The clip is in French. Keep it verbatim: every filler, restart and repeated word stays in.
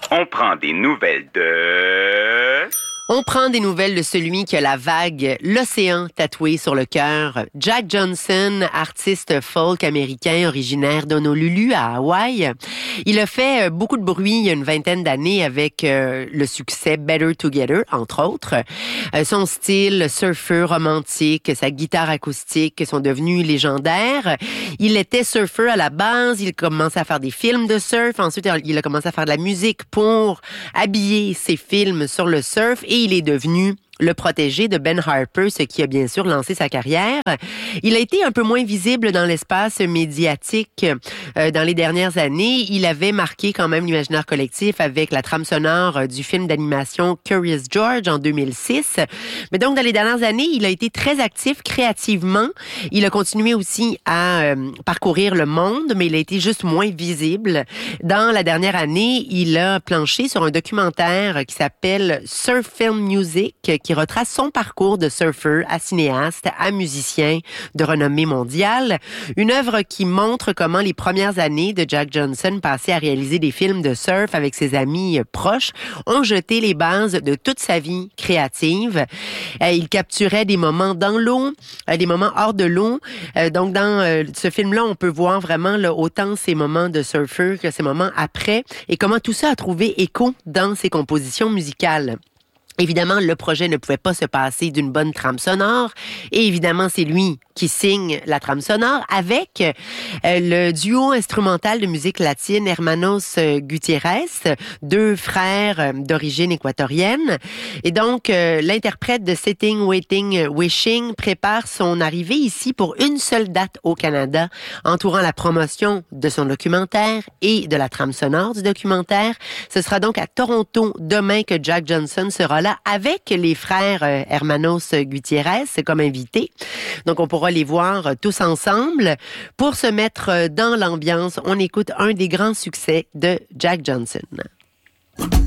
On prend des nouvelles de... On prend des nouvelles de celui qui a la vague, l'océan tatoué sur le cœur. Jack Johnson, artiste folk américain originaire d'Honolulu à Hawaï. Il a fait beaucoup de bruit il y a une vingtaine d'années avec euh, le succès Better Together, entre autres. Euh, son style surfeur romantique, sa guitare acoustique sont devenus légendaires. Il était surfeur à la base, il commençait à faire des films de surf. Ensuite, il a commencé à faire de la musique pour habiller ses films sur le surf et il est devenu le protégé de Ben Harper, ce qui a bien sûr lancé sa carrière. Il a été un peu moins visible dans l'espace médiatique euh, dans les dernières années. Il avait marqué quand même l'imaginaire collectif avec la trame sonore du film d'animation Curious George en deux mille six. Mais donc, dans les dernières années, il a été très actif créativement. Il a continué aussi à euh, parcourir le monde, mais il a été juste moins visible. Dans la dernière année, il a planché sur un documentaire qui s'appelle Surf Film Music, qui retrace son parcours de surfeur à cinéaste, à musicien de renommée mondiale. Une œuvre qui montre comment les premières années de Jack Johnson, passées à réaliser des films de surf avec ses amis proches, ont jeté les bases de toute sa vie créative. Il capturait des moments dans l'eau, des moments hors de l'eau. Donc, dans ce film-là, on peut voir vraiment là, autant ces moments de surfeur que ces moments après et comment tout ça a trouvé écho dans ses compositions musicales. Évidemment, le projet ne pouvait pas se passer d'une bonne trame sonore. Et évidemment, c'est lui qui signe la trame sonore avec euh, le duo instrumental de musique latine Hermanos Gutiérrez, deux frères euh, d'origine équatorienne. Et donc, euh, l'interprète de Sitting, Waiting, Wishing prépare son arrivée ici pour une seule date au Canada, entourant la promotion de son documentaire et de la trame sonore du documentaire. Ce sera donc à Toronto demain que Jack Johnson sera là avec les frères euh, Hermanos Gutiérrez comme invités. Donc, on pourra les voir tous ensemble. Pour se mettre dans l'ambiance, on écoute un des grands succès de Jack Johnson.